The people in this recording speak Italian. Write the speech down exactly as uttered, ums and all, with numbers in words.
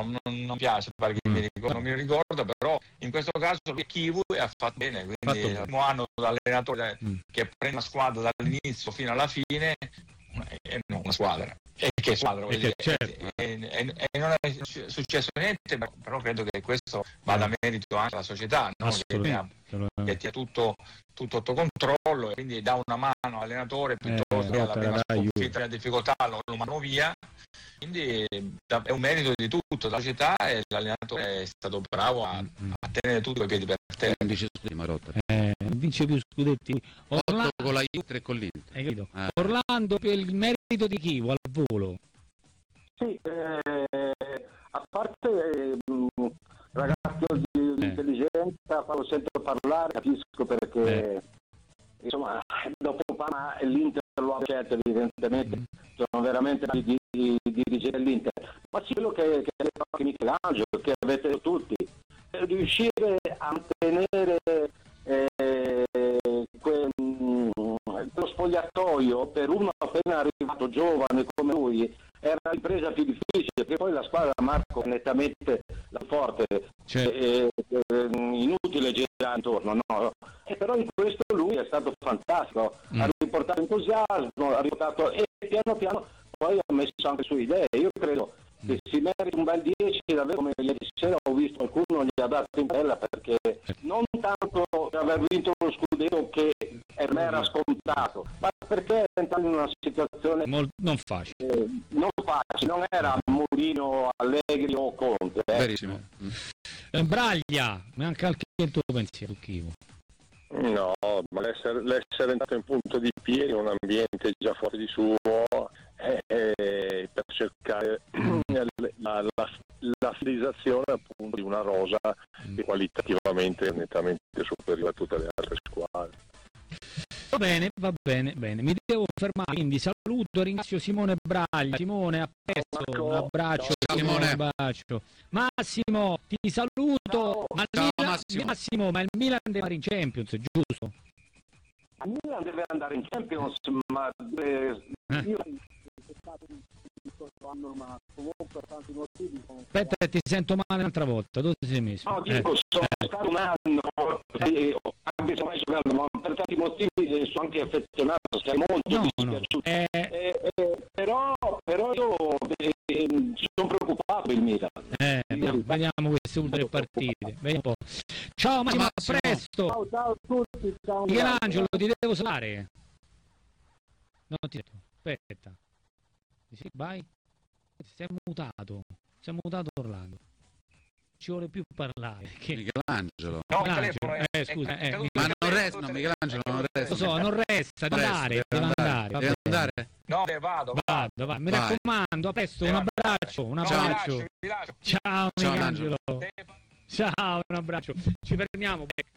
non, non, non piace fare che mm. mi ricordo, non mi ricordo, però in questo caso Kivu ha fatto bene, quindi il primo anno da allenatore mm. che prende la squadra dall'inizio fino alla fine è una squadra. E che squadra, e, che, certo. e, e, e non è successo niente, però credo che questo vada a merito anche alla società, no? che, ha, che ha tutto, tutto sotto controllo e quindi dà una mano all'allenatore piuttosto che eh, alla prima sconfitta, la difficoltà lo, lo mandano via, quindi è un merito di tutto la società e l'allenatore è stato bravo a, a tenere tutto i piedi per terra. Eh, vince più scudetti Orlando con la Juve e con l'Inter. Eh. Orlando per il merito di Kivu al volo. Sì, eh, a parte eh, ragazzo di eh. intelligenza, quando sento parlare capisco perché eh. insomma dopo Parma l'Inter lo ha scelto evidentemente, mm. sono veramente di, di, di dirigere l'Inter, ma sì, quello che, che ha detto anche Michelangelo, che avete tutti, riuscire a mantenere eh, que, lo spogliatoio per uno appena arrivato giovane come lui era l'impresa più difficile, perché poi la squadra Marco è nettamente la forte, certo. e, e, inutile girare intorno, no? E però in questo lui è stato fantastico, mm. ha riportato entusiasmo, ha riportato e piano piano poi ha messo anche sue idee. Io credo che si merita un bel dieci, davvero, come ieri sera ho visto qualcuno gli ha dato in bella, perché non tanto per aver vinto lo scudetto che per me era scontato, ma perché è entrato in una situazione Mol, non facile, eh, non facile, non era Mourinho, Allegri o Conte. Eh. Verissimo. Eh, Braglia, manca anche il tuo pensiero, Kivu. No, ma l'essere, l'essere entrato in punto di piedi in un ambiente già fuori di suo eh, eh, per cercare la, la, la fidelizzazione appunto di una rosa mm. che qualitativamente è nettamente superiore a tutte le altre squadre. Va bene, va bene, bene. Mi devo fermare, quindi saluto e ringrazio Simone Braglia. Simone, a presto, un abbraccio, ciao, Simone, Simone. Un abbraccio. Massimo, ti saluto. Ma ciao, Milan, Massimo. Massimo, ma il Milan deve andare in Champions, giusto? Il Milan deve andare in Champions, ma eh, eh. io ma comunque per tanti motivi. Aspetta, ti sento male un'altra volta. Dove ti sei messo? No, dico, eh. sono stato un anno, eh. anche se mai giocando, ma per tanti motivi sono anche affezionato, sei molto no, dispiaciuto. No. Eh. Eh, eh, però, però io eh, sono preoccupato il Milan. Eh, vediamo, vediamo queste ultime partite. Vediamo un po'. Ciao Massimo, a presto. Ciao, ciao a tutti. Ciao. Michelangelo, ti devo salare. No, ti detto. Aspetta. Sì, vai. Si è mutato. Si è mutato Orlando. Ci vuole più parlare. Che... Michelangelo. No, Michelangelo. è, Eh, scusa, è, eh, è, mi... Ma non resta, no, Michelangelo non resta. Lo so, non resta, deve andare, deve andare. Deve andare. No, vado, vado, vado. Mi vai. raccomando, a presto, un abbraccio, un abbraccio. No, vi lascio, vi lascio. Ciao, ciao Michelangelo. Ciao, un abbraccio. Ci fermiamo.